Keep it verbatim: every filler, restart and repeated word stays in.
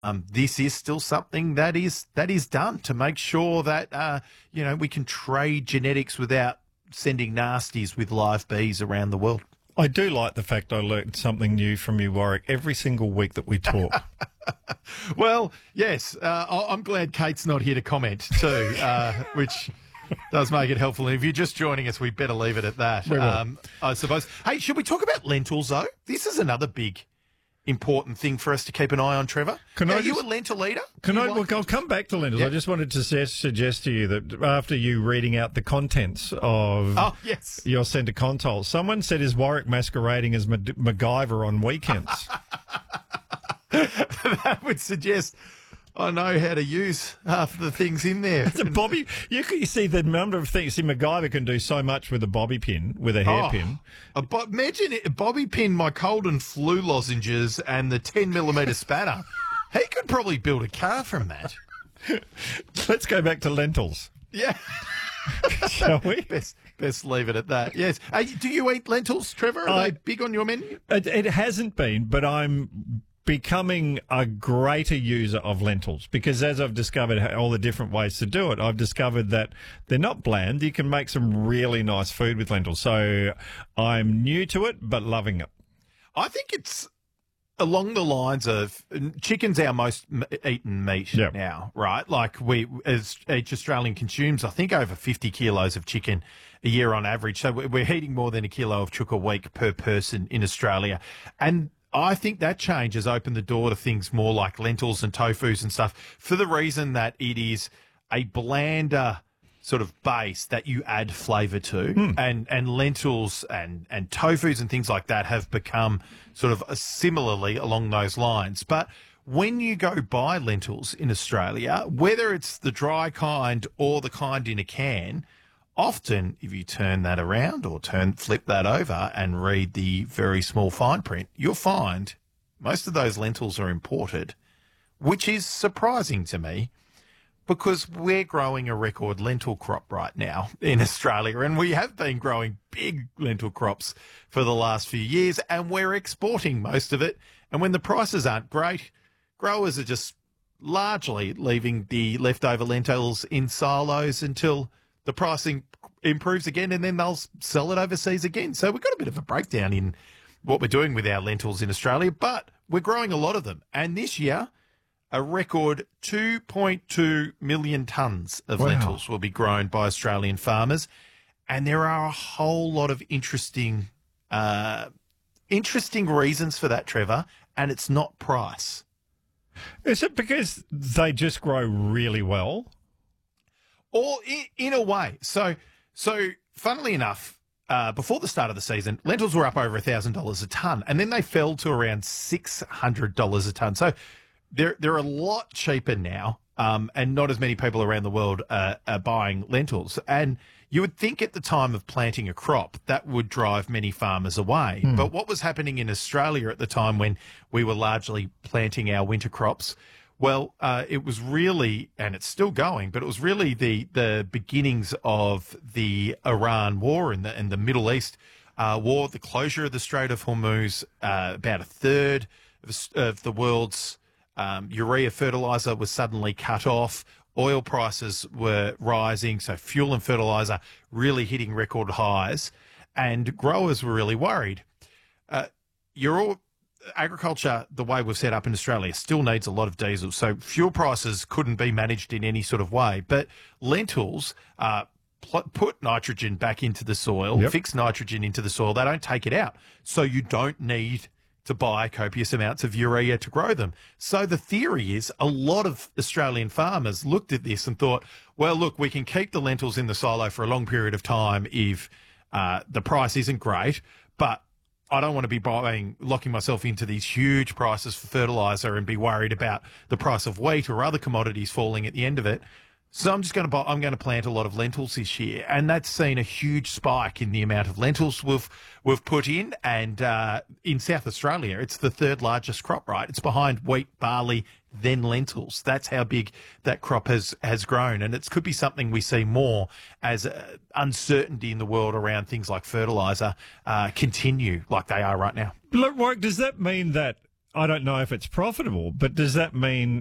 Um, this is still something that is that is done to make sure that uh, you know we can trade genetics without sending nasties with live bees around the world. I do like the fact I learned something new from you, Warwick, every single week that we talk. Well, yes, uh, I- I'm glad Kate's not here to comment too, uh, which does make it helpful. And if you're just joining us, we better leave it at that, We will. um, I suppose. Hey, should we talk about lentils, though? This is another big, important thing for us to keep an eye on, Trevor. Can Are I you just- a lentil eater? Can Do I? you like Look, I'll come back to lentils. Yeah. I just wanted to suggest, suggest to you that after you reading out the contents of Oh, yes. your centre console, someone said, "Is Warwick masquerading as Ma- MacGyver on weekends?" That would suggest I know how to use half the things in there. It's a bobby. You, can, you see the number of things. See, MacGyver can do so much with a bobby pin, with a hairpin. Oh, a bo- imagine it, Bobby pinned my cold and flu lozenges and the ten millimetre spatter. He could probably build a car from that. Let's go back to lentils, Yeah. shall we? Best, best leave it at that. Yes. Hey, do you eat lentils, Trevor? Are I- they big on your menu? It, it hasn't been, but I'm becoming a greater user of lentils because as I've discovered how- all the different ways to do it, I've discovered that they're not bland. You can make some really nice food with lentils. So I'm new to it, but loving it. I think it's along the lines of chicken's our most m- eaten meat Yep. now, right? Like we, as each Australian consumes, I think over fifty kilos of chicken a year on average. So we- we're eating more than a kilo of chook a week per person in Australia. And I think that change has opened the door to things more like lentils and tofus and stuff for the reason that it is a blander sort of base that you add flavour to, and and lentils and and tofus and things like that have become sort of a similarly along those lines. But when you go buy lentils in Australia, whether it's the dry kind or the kind in a can, often if you turn that around or turn flip that over and read the very small fine print, you'll find most of those lentils are imported, which is surprising to me, because we're growing a record lentil crop right now in Australia, and we have been growing big lentil crops for the last few years, and we're exporting most of it. And when the prices aren't great, growers are just largely leaving the leftover lentils in silos until the pricing improves again, and then they'll sell it overseas again. So we've got a bit of a breakdown in what we're doing with our lentils in Australia, but we're growing a lot of them. And this year, a record two point two million tonnes of Wow. lentils will be grown by Australian farmers. And there are a whole lot of interesting, uh, interesting reasons for that, Trevor, and it's not price. Is it because they just grow really well? Or in, in a way. So, so funnily enough, uh, before the start of the season, lentils were up over one thousand dollars a tonne, and then they fell to around six hundred dollars a tonne. So they're, they're a lot cheaper now, um, and not as many people around the world uh, are buying lentils. And you would think at the time of planting a crop, that would drive many farmers away. But what was happening in Australia at the time when we were largely planting our winter crops, well, uh, it was really, and it's still going, but it was really the the beginnings of the Iran war in the in the Middle East uh, war, the closure of the Strait of Hormuz. Uh, about a third of, of the world's um, urea fertilizer was suddenly cut off. Oil prices were rising, so fuel and fertilizer really hitting record highs, and growers were really worried. Uh, you're all agriculture, the way we've set up in Australia, still needs a lot of diesel. So fuel prices couldn't be managed in any sort of way. But lentils uh, pl- put nitrogen back into the soil, Yep. fix nitrogen into the soil. They don't take it out. So you don't need to buy copious amounts of urea to grow them. So the theory is a lot of Australian farmers looked at this and thought, well, look, we can keep the lentils in the silo for a long period of time if uh, the price isn't great, but I don't want to be buying, locking myself into these huge prices for fertilizer and be worried about the price of wheat or other commodities falling at the end of it. So I'm just going to buy, I'm going to plant a lot of lentils this year, and that's seen a huge spike in the amount of lentils we've we've put in. And uh, in South Australia, it's the third largest crop, right? It's behind wheat, barley, then lentils. That's how big that crop has has grown, and it could be something we see more as uh, uncertainty in the world around things like fertilizer uh, continue like they are right now. Look, Warwick, does that mean that I don't know if it's profitable, but does that mean